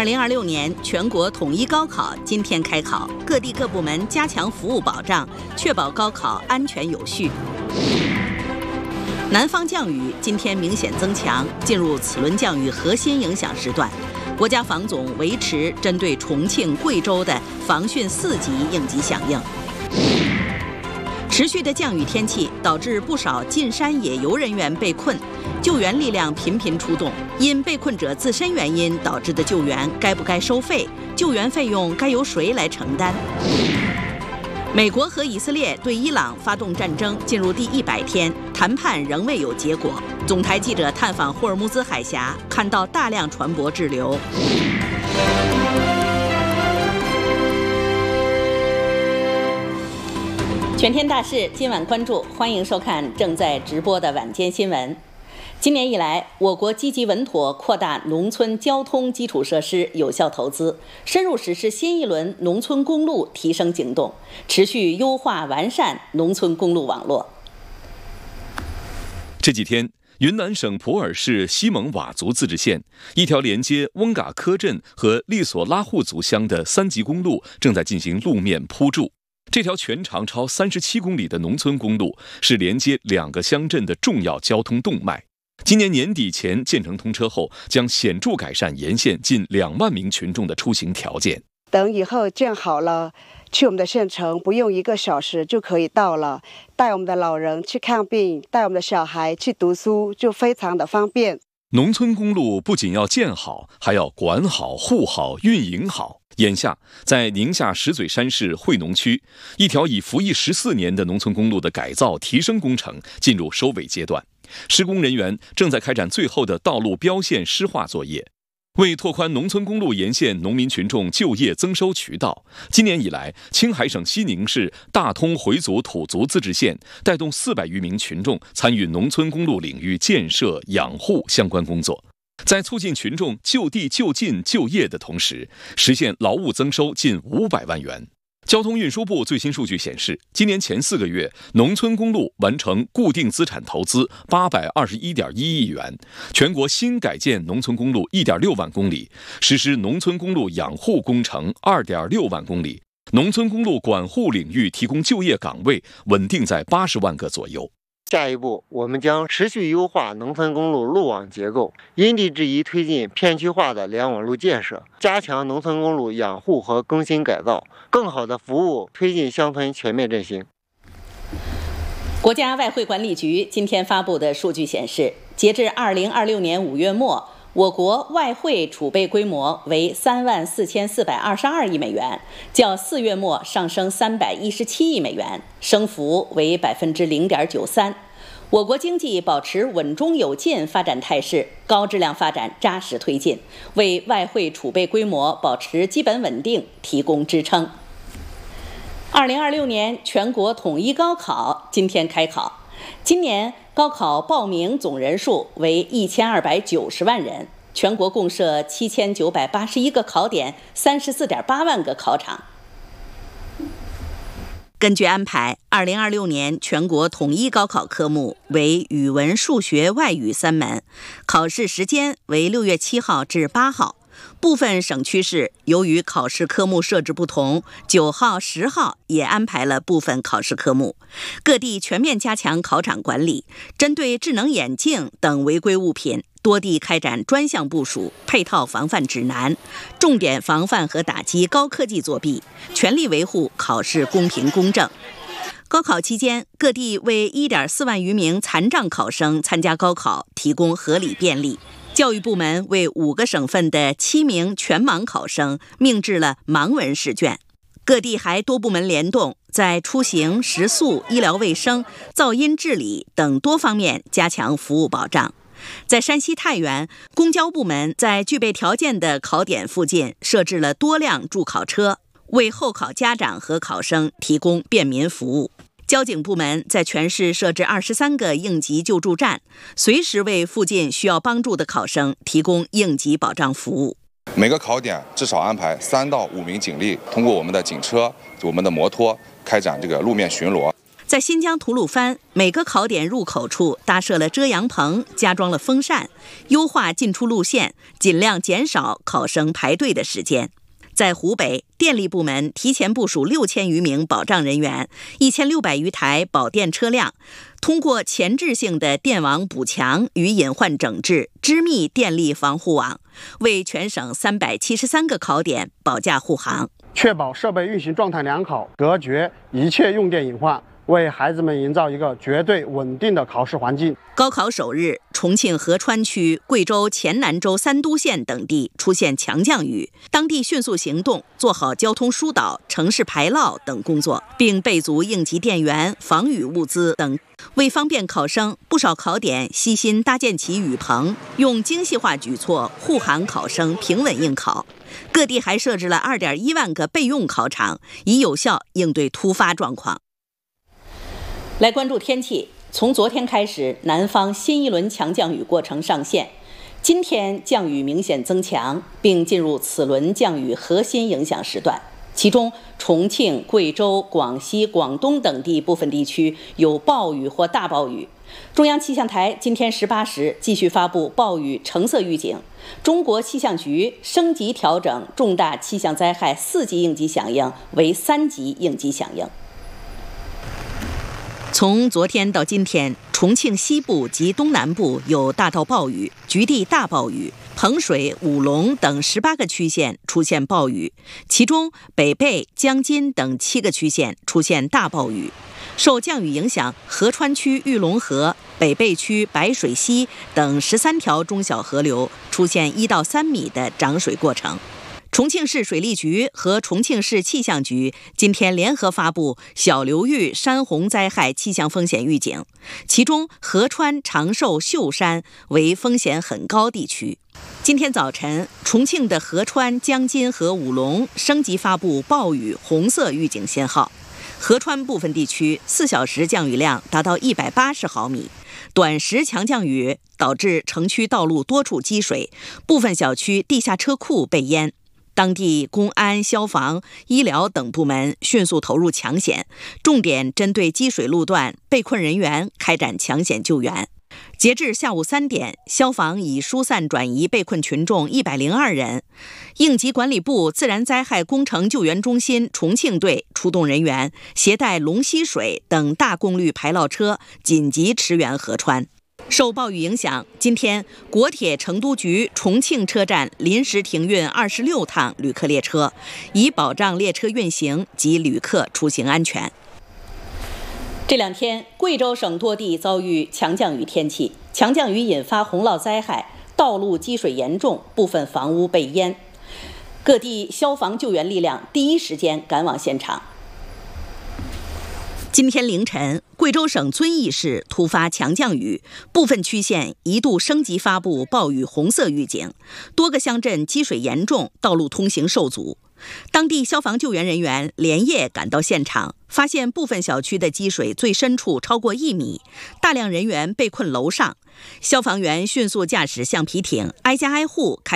2026年全国统一高考今天开考，各地各部门加强服务保障，确保高考安全有序。南方降雨今天明显增强，进入此轮降雨核心影响时段。国家防总维持针对重庆、贵州的防汛4级应急响应。持续的降雨天气导致不少进山野游人员被困，救援力量频频出动。因被困者自身原因导致的救援该不该收费？救援费用该由谁来承担？美国和以色列对伊朗发动战争进入第100天，谈判仍未有结果。总台记者探访霍尔木兹海峡，看到大量船舶滞留。全天大事今晚关注，欢迎收看正在直播的晚间新闻。今年以来，我国积极稳妥扩大农村交通基础设施有效投资，深入实施新一轮农村公路提升行动，持续优化完善农村公路网络。 这几天，云南省普洱市西蒙佤族自治县一条连接翁嘎科镇和利索拉护族乡的3级公路正在进行路面铺筑。这条全长超37公里的农村公路是连接2个乡镇的重要交通动脉。今年年底前建成通车后，将显著改善沿线近2万名群众的出行条件。 等以后建好了，去我们的县城不用1个小时就可以到了，带我们的老人去看病，带我们的小孩去读书，就非常的方便。 农村公路不仅要建好，还要管好、护好、运营好。眼下，在宁夏石嘴山市惠农区，一条已服役14年的农村公路的改造提升工程进入收尾阶段，施工人员正在开展最后的道路标线施划作业。为拓宽农村公路沿线农民群众就业增收渠道，今年以来，青海省西宁市大通回族土族自治县带动400余名群众参与农村公路领域建设、养护相关工作。在促进群众就地就近就业的同时，实现劳务增收近500万元。交通运输部最新数据显示，今年前4个月，农村公路完成固定资产投资821.1亿元，全国新改建农村公路1.6万公里，实施农村公路养护工程2.6万公里，农村公路管护领域提供就业岗位稳定在80万个左右。 下一步，我们将持续优化农村公路路网结构，因地制宜推进片区化的联网路建设，加强农村公路养护和更新改造，更好的服务推进乡村全面振兴。 国家外汇管理局今天发布的数据显示，截至2026年5月末，我国外汇储备规模为34422亿美元，较4月末上升317亿美元，升幅为0.93%。我国经济保持稳中有进发展态势，高质量发展扎实推进，为外汇储备规模保持基本稳定提供支撑。2026年全国统一高考今天开考，今年高考报名总人数为1290万人，全国共设7981个考点，34.8万个考场。根据安排，2026年全国统一高考科目为语文、数学、外语3门，考试时间为6月7号至8号。部分省区市由于考试科目设置不同，9号、10号也安排了部分考试科目。各地全面加强考场管理，针对智能眼镜等违规物品，多地开展专项部署、配套防范指南，重点防范和打击高科技作弊，全力维护考试公平公正。高考期间，各地为1.4万余名残障考生参加高考提供合理便利。教育部门为5个省份的7名全盲考生命制了盲文试卷。各地还多部门联动，在出行、食宿、医疗卫生、噪音治理等多方面加强服务保障。在山西太原，公交部门在具备条件的考点附近设置了多辆助考车，为候考家长和考生提供便民服务。交警部门在全市设置23个应急救助站，随时为附近需要帮助的考生提供应急保障服务。 每个考点至少安排3到5名警力，通过我们的警车、我们的摩托开展这个路面巡逻。 在新疆吐鲁番，每个考点入口处搭设了遮阳棚，加装了风扇，优化进出路线，尽量减少考生排队的时间。在湖北，电力部门提前部署6000余名保障人员，1600余台保电车辆，通过前置性的电网补强与隐患整治，织密电力防护网，为全省373个考点保驾护航， 确保设备运行状态良好，隔绝一切用电隐患，为孩子们营造一个绝对稳定的考试环境。 高考首日，重庆合川区、贵州黔南州三都县等地出现强降雨，当地迅速行动，做好交通疏导、城市排涝等工作，并备足应急电源、防雨物资等。为方便考生，不少考点悉心搭建起雨棚，用精细化举措护航考生平稳应考。各地还设置了2.1万个备用考场，以有效应对突发状况。来关注天气。从昨天开始，南方新一轮强降雨过程上线，今天降雨明显增强，并进入此轮降雨核心影响时段。其中，重庆、贵州、广西、广东等地部分地区有暴雨或大暴雨。中央气象台今天18时继续发布暴雨橙色预警。中国气象局升级调整重大气象灾害4级应急响应为3级应急响应。从昨天到今天，重庆西部及东南部有大到暴雨、局地大暴雨，彭水、武隆等18个区县出现暴雨，其中北碚、江津等7个区县出现大暴雨。受降雨影响，合川区玉龙河、北碚区白水溪等13条中小河流出现1到3米的涨水过程。重庆市水利局和重庆市气象局今天联合发布小流域山洪灾害气象风险预警，其中合川、长寿、秀山为风险很高地区。今天早晨，重庆的合川、江津和武隆升级发布暴雨红色预警信号。合川部分地区4小时降雨量达到180毫米，短时强降雨导致城区道路多处积水，部分小区地下车库被淹。当地公安、消防、医疗等部门迅速投入抢险，重点针对积水路段、被困人员开展抢险救援。截至下午3点，消防已疏散转移被困群众102人。应急管理部自然灾害工程救援中心重庆队出动人员，携带龙溪水等大功率排涝车紧急驰援合川。受暴雨影响，今天国铁成都局重庆车站临时停运26趟旅客列车，以保障列车运行及旅客出行安全。这2天，贵州省多地遭遇强降雨天气，强降雨引发洪涝灾害，道路积水严重，部分房屋被淹。各地消防救援力量第一时间赶往现场。今天凌晨，贵州省遵义市突发强降雨，部分区县一度升级发布暴雨红色预警，多个乡镇积水严重，道路通行受阻。当地消防救援人员连夜赶到现场，发现部分小区的积水最深处超过1米，大量人员被困楼上。消防员迅速驾驶橡皮艇，挨家挨户开